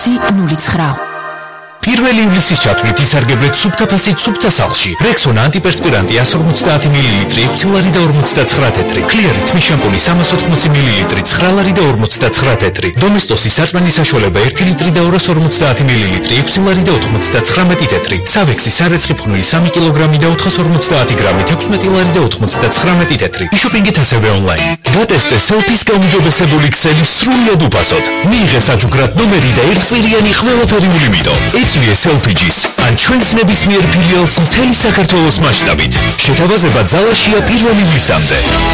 09. 1 ივლისის ჩათვლით ისარგებლეთ სუფთაფასით სუფთა სახლში. Rexona ანტიპერსპირანტი 150 ml 6 ლარი და 59 თეთრი. Clear თმის შამპუნი 380 ml 9 ლარი და 59 თეთრი. Domestos-ის სარწმენის საშუალება 1 ლიტრი და 250 ml 6 ლარი და 99 თეთრი. Savexis სარეცხი ფხვნილი 3 კილოგრამი და 450 გრამი 16 ლარი და 99 თეთრი. Შოპინგით ასევე ონლაინ. Გადასტე selfies გაუმჯობესებული ქსელი სრულიად უფასოდ. მიიღე საჯუგრად ნომერი და ერთკვირიანი ყველაფერული მიტო. ეწვიე selfie-ს ან ჩვენს ნებისმიერ ფილიალს მთელი საქართველოს მასშტაბით. შეთავაზება ძალაშია 1 ივლისამდე.